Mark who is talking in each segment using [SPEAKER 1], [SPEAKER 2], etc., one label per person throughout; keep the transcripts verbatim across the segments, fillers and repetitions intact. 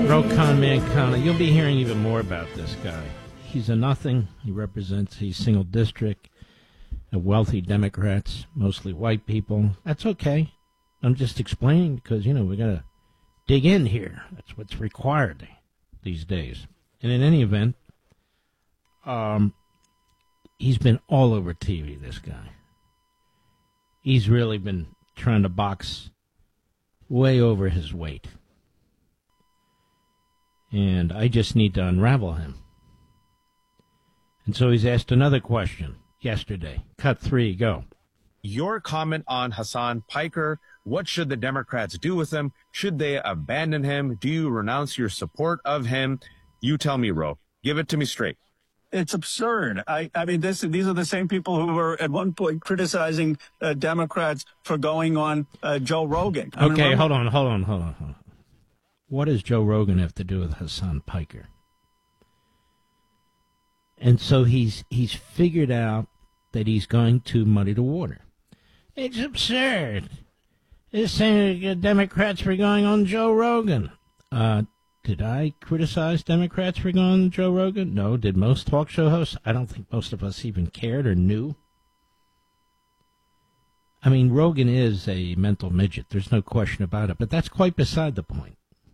[SPEAKER 1] Rokan Mankana, you'll be hearing even more about this guy. He's a nothing. He represents a single district of wealthy Democrats, mostly white people. That's okay. I'm just explaining because, you know, we got to dig in here. That's what's required these days. And in any event, um, he's been all over T V, this guy. He's really been trying to box way over his weight. And I just need to unravel him. And so he's asked another question yesterday. Cut three, go.
[SPEAKER 2] Your comment on Hasan Piker. What should the Democrats do with him? Should they abandon him? Do you renounce your support of him? You tell me, Ro. Give it to me straight.
[SPEAKER 3] It's absurd. I, I mean, this, these are the same people who were at one point criticizing uh, Democrats for going on uh, Joe Rogan. I
[SPEAKER 1] okay,
[SPEAKER 3] mean,
[SPEAKER 1] hold on, hold on, hold on, hold on. What does Joe Rogan have to do with Hasan Piker? And so he's he's figured out that he's going to muddy the water. It's absurd. They're saying the Democrats for going on Joe Rogan. Uh, did I criticize Democrats for going on Joe Rogan? No. Did most talk show hosts? I don't think most of us even cared or knew. I mean, Rogan is a mental midget. There's no question about it. But that's quite beside the point.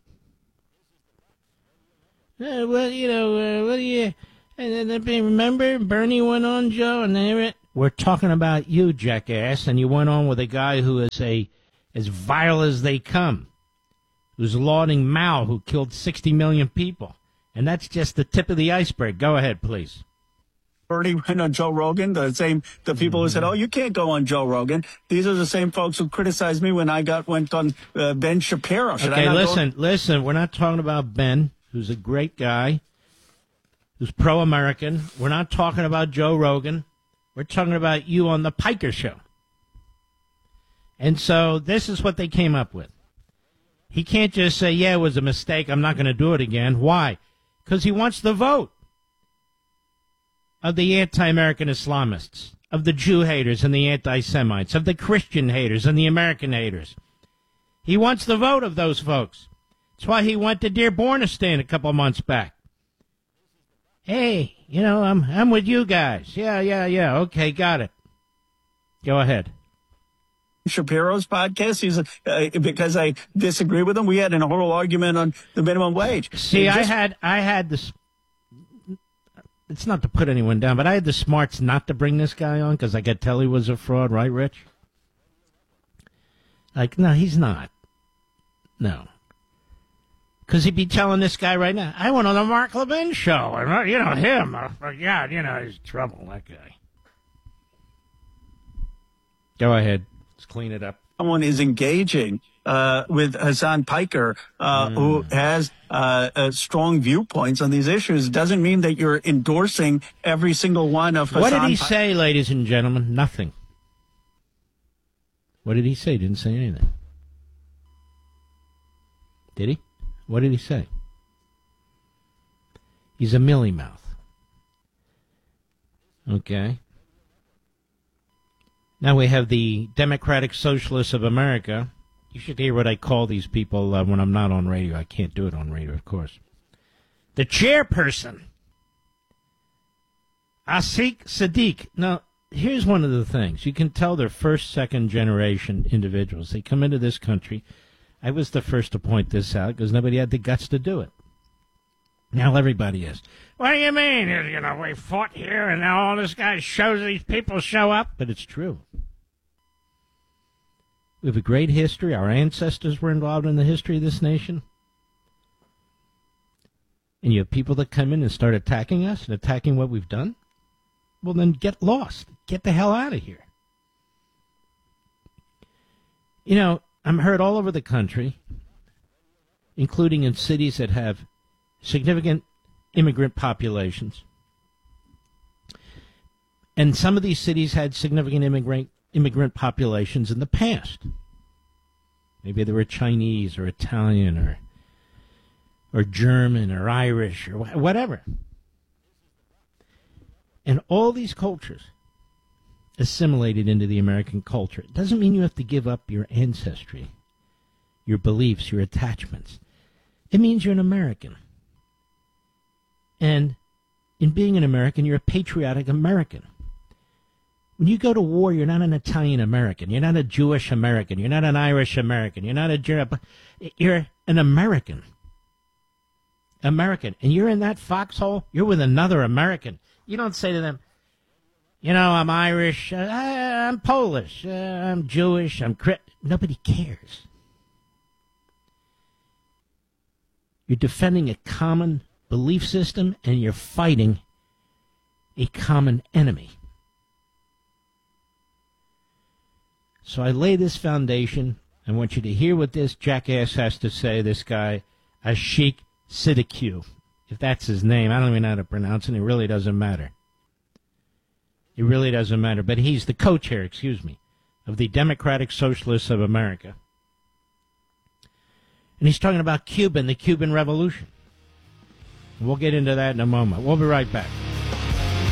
[SPEAKER 1] Uh, well, you know, uh, what do you... And then remember, Bernie went on Joe, and they were... We're talking about you, jackass, and you went on with a guy who is a as vile as they come, who's lauding Mao, who killed sixty million people. And that's just the tip of the iceberg. Go ahead, please.
[SPEAKER 3] Bernie went on Joe Rogan, the same, the people who said, oh, you can't go on Joe Rogan. These are the same folks who criticized me when I got went on uh, Ben Shapiro. Should
[SPEAKER 1] okay,
[SPEAKER 3] I not
[SPEAKER 1] listen,
[SPEAKER 3] go-
[SPEAKER 1] listen, we're not talking about Ben, who's a great guy, who's pro-American. We're not talking about Joe Rogan. We're talking about you on the Piker Show. And so this is what they came up with. He can't just say, yeah, it was a mistake, I'm not going to do it again. Why? Because he wants the vote of the anti-American Islamists, of the Jew haters and the anti-Semites, of the Christian haters and the American haters. He wants the vote of those folks. That's why he went to Dearbornistan a couple months back. Hey, you know, I'm I'm with you guys. Yeah, yeah, yeah. Okay, got it. Go ahead.
[SPEAKER 3] Shapiro's podcast. He's uh, because I disagree with him. We had a whole argument on the minimum wage.
[SPEAKER 1] See,
[SPEAKER 3] just-
[SPEAKER 1] I had I had this. It's not to put anyone down, but I had the smarts not to bring this guy on because I could tell he was a fraud, right, Rich? Like, no, he's not. No. Because he'd be telling this guy right now, I went on the Mark Levin show, and, uh, you know, him, uh, God, you know, he's trouble, that guy. Go ahead. Let's clean it up.
[SPEAKER 3] Someone is engaging uh, with Hasan Piker, uh, mm. who has uh, uh, strong viewpoints on these issues. Doesn't mean that you're endorsing every single one of Hasan.
[SPEAKER 1] What did he
[SPEAKER 3] Pi-
[SPEAKER 1] say, ladies and gentlemen? Nothing. What did he say? Didn't say anything. Did he? What did he say? He's a mealy mouth. Okay. Now we have the Democratic Socialists of America. You should hear what I call these people uh, when I'm not on radio. I can't do it on radio, of course. The chairperson, Asik Sadiq. Now, here's one of the things. You can tell they're first, second generation individuals. They come into this country. I was the first to point this out because nobody had the guts to do it. Now everybody is. What do you mean? You know, we fought here and now all this guy shows these people show up? But it's true. We have a great history. Our ancestors were involved in the history of this nation. And you have people that come in and start attacking us and attacking what we've done? Well, then get lost. Get the hell out of here. You know, I'm heard all over the country, including in cities that have significant immigrant populations. And some of these cities had significant immigrant immigrant populations in the past. Maybe they were Chinese or Italian or or German or Irish or whatever. And all these cultures assimilated into the American culture. It doesn't mean you have to give up your ancestry, your beliefs, your attachments. It means you're an American. And in being an American, you're a patriotic American. When you go to war, you're not an Italian American. You're not a Jewish American. You're not an Irish American. You're not a German. You're an American. American. And you're in that foxhole, you're with another American. You don't say to them, you know, I'm Irish, uh, I'm Polish, uh, I'm Jewish, I'm Christian. Nobody cares. You're defending a common belief system, and you're fighting a common enemy. So I lay this foundation. I want you to hear what this jackass has to say, this guy, Ashik Siddique. If that's his name, I don't even know how to pronounce it. It really doesn't matter. It really doesn't matter. But he's the co-chair, excuse me, of the Democratic Socialists of America. And he's talking about Cuba and the Cuban Revolution. We'll get into that in a moment. We'll be right back.